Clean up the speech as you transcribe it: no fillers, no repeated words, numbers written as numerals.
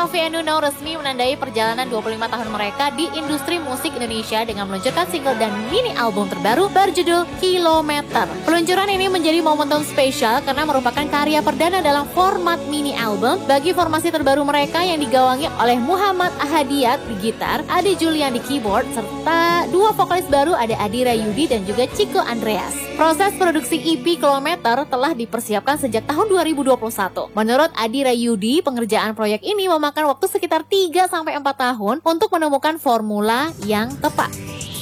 Novi and Nuno resmi menandai perjalanan 25 tahun mereka di industri musik Indonesia dengan meluncurkan single dan mini album terbaru berjudul Kilometer. Peluncuran ini menjadi momentum spesial karena merupakan karya perdana dalam format mini album bagi formasi terbaru mereka yang digawangi oleh Muhammad Ahadiat di gitar, Ade Julian di keyboard, serta dua vokalis baru ada Adi Rayudi dan juga Chico Andreas. Proses produksi EP Kilometer telah dipersiapkan sejak tahun 2021. Menurut Adi Rayudi, pengerjaan proyek ini memakan waktu sekitar 3-4 tahun untuk menemukan formula yang tepat.